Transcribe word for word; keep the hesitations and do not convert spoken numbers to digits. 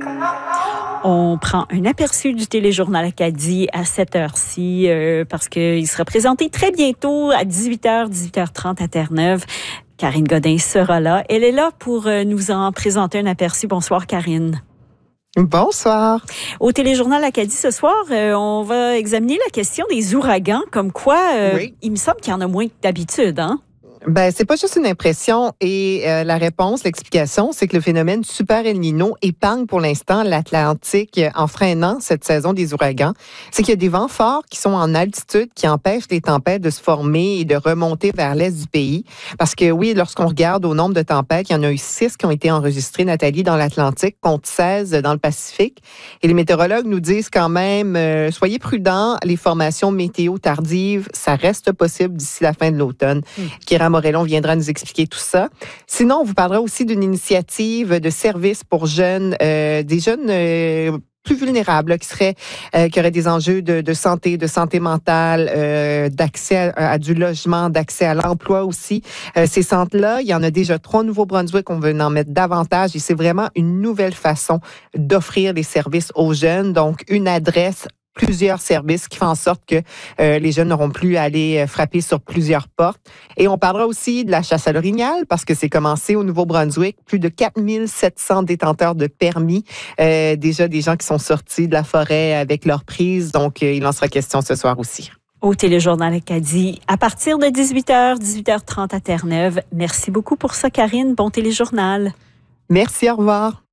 On prend un aperçu du téléjournal Acadie à cette heure-ci euh, parce qu'il sera présenté très bientôt à dix-huit heures, dix-huit heures trente à Terre-Neuve. Karine Godin sera là. Elle est là pour euh, nous en présenter un aperçu. Bonsoir, Karine. Bonsoir. Au téléjournal Acadie ce soir, euh, on va examiner la question des ouragans. Comme quoi, euh, oui. il me semble qu'il y en a moins que d'habitude, hein? Ben, c'est pas juste une impression et euh, la réponse, l'explication, c'est que le phénomène Super El Niño épargne pour l'instant l'Atlantique en freinant cette saison des ouragans. C'est qu'il y a des vents forts qui sont en altitude qui empêchent les tempêtes de se former et de remonter vers l'est du pays. Parce que oui, lorsqu'on regarde au nombre de tempêtes, il y en a eu six qui ont été enregistrées, Nathalie, dans l'Atlantique, contre seize dans le Pacifique. Et les météorologues nous disent quand même, euh, soyez prudents, les formations météo tardives, ça reste possible d'ici la fin de l'automne. Mmh. Kira Morellon viendra nous expliquer tout ça. Sinon, on vous parlera aussi d'une initiative de service pour jeunes, euh, des jeunes euh, plus vulnérables, là, qui seraient, euh, qui auraient des enjeux de, de santé, de santé mentale, euh, d'accès à, à du logement, d'accès à l'emploi aussi. Euh, ces centres-là, il y en a déjà trois au Nouveau-Brunswick. On veut en mettre davantage et c'est vraiment une nouvelle façon d'offrir des services aux jeunes. Donc, une adresse, plusieurs services qui font en sorte que euh, les jeunes n'auront plus à aller frapper sur plusieurs portes. Et on parlera aussi de la chasse à l'orignal parce que c'est commencé au Nouveau-Brunswick. Plus de quatre mille sept cents détenteurs de permis. Euh, déjà des gens qui sont sortis de la forêt avec leur prise. Donc, euh, il en sera question ce soir aussi. Au téléjournal Acadie, à partir de dix-huit heures, dix-huit heures trente à Terre-Neuve. Merci beaucoup pour ça, Karine. Bon téléjournal. Merci, au revoir.